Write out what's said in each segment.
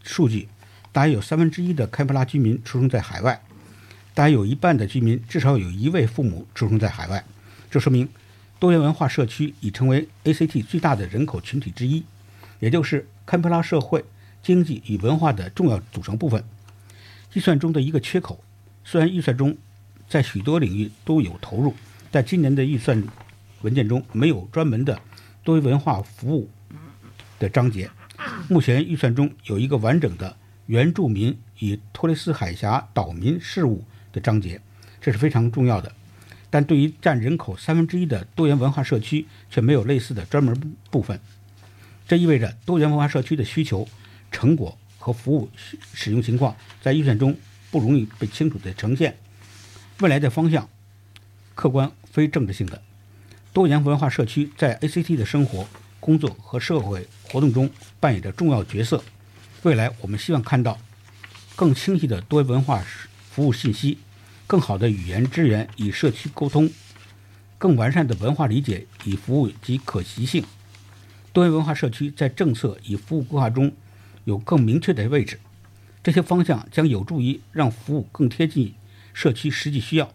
数据，大约有1/3的堪培拉居民出生在海外，大约有一半的居民至少有一位父母出生在海外。这说明多元文化社区已成为 ACT 最大的人口群体之一，也就是堪培拉社会经济与文化的重要组成部分。预算中的一个缺口，虽然预算中在许多领域都有投入，但今年的预算文件中没有专门的多元文化服务的章节。目前预算中有一个完整的原住民与托雷斯海峡岛民事务的章节，这是非常重要的。但对于占人口1/3的多元文化社区却没有类似的专门部分，这意味着多元文化社区的需求、成果和服务使用情况在预算中不容易被清楚地呈现。未来的方向客观非政治性的。多元文化社区在 ACT 的生活、工作和社会活动中扮演着重要角色。未来我们希望看到更清晰的多元文化服务信息，更好的语言支援与社区沟通，更完善的文化理解与服务及可及性。多元文化社区在政策与服务规划中有更明确的位置，这些方向将有助于让服务更贴近社区实际需要。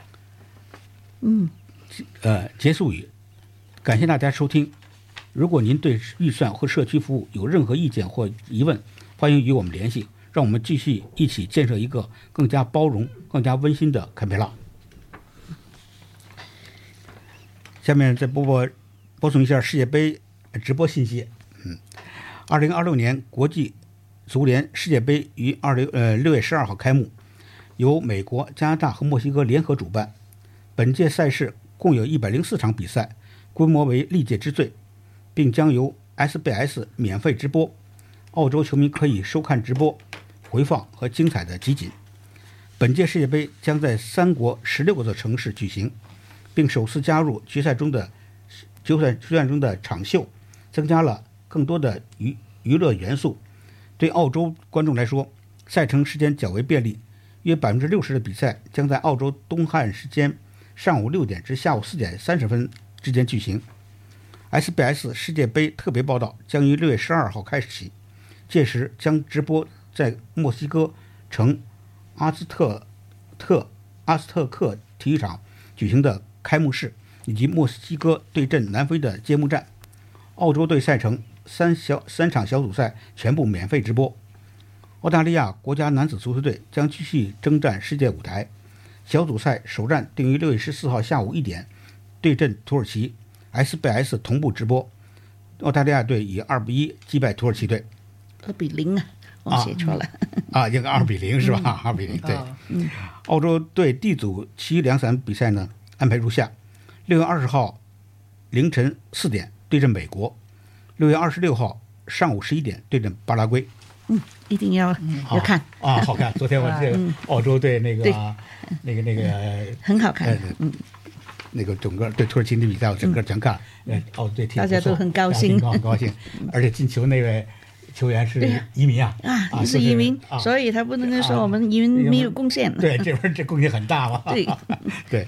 结束语，感谢大家收听。如果您对预算或社区服务有任何意见或疑问，欢迎与我们联系，让我们继续一起建设一个更加包容、更加温馨的堪培拉。下面再播送一下世界杯直播信息。2026年国际足联世界杯于6月12号开幕，由美国、加拿大和墨西哥联合主办。本届赛事共有104场比赛，规模为历届之最，并将由 SBS 免费直播。澳洲球迷可以收看直播、回放和精彩的集锦。本届世界杯将在3国16个城市举行，并首次加入决赛中的场秀，增加了更多的娱乐元素。对澳洲观众来说，赛程时间较为便利，约60%的比赛将在澳洲东岸时间上午6点至下午4点30分之间举行。SBS 世界杯特别报道将于6月12号开始起，届时将直播在墨西哥城阿斯特克体育场举行的开幕式，以及墨西哥对阵南非的揭幕战。澳洲队赛程3场小组赛全部免费直播。澳大利亚国家男子足球队将继续征战世界舞台，小组赛首战定于6月14号下午1点对阵土耳其， SBS 同步直播。澳大利亚队以2-1击败土耳其队。 2-0啊，我写错了。 应该2-0是吧？2-0，对。澳洲队 D 组其余2场比赛呢安排如下：6月20号凌晨4点对阵美国，6月26号上午11点对阵巴拉圭。 一定要看好看。昨天我这个澳洲队那个很好看。 那个整个对土耳其的比赛我整个全看，澳洲队踢得不错， 大家都很高兴， 很高兴。而且进球那位球员是移民是移民，所以他不能说我们移民没有贡献。 对，这贡献很大嘛。对，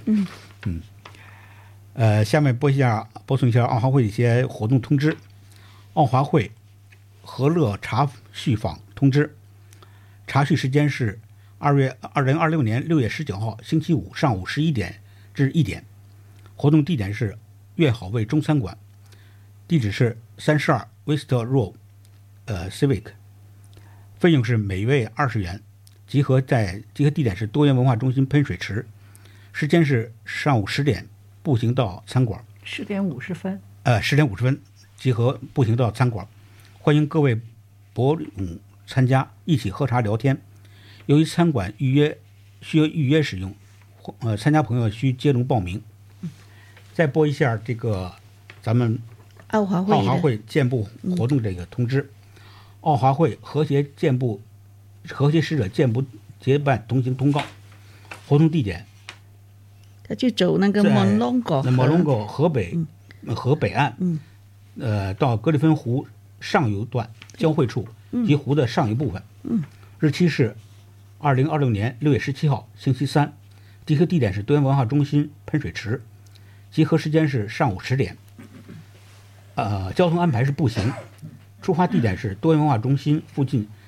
下面播送一下奥华会的一些活动通知。奥华会和乐茶叙坊通知，茶叙时间是2026年6月19号星期五上午11点至1点，活动地点是悦好味中餐馆，地址是32 West Road Civic， 费用是每位20元，集合地点是多元文化中心喷水池，时间是上午10点步行到餐馆 ，10点50分 ，10点50分集合步行到餐馆，欢迎各位博勇参加，一起喝茶聊天。由于餐馆需要预约使用，参加朋友需接龙报名。再播一下这个咱们奥华会健步活动这个通知。奥华会和谐使者健步结伴同行通告，活动地点他就走那个摩龙沟河北岸，到格里芬湖上游段交汇处及湖的上游部分。日期是2026年6月17号星期三，集合地点是多元文化中心喷水池，集合时间是上午10点。交通安排是步行，出发地点是多元文化中心附近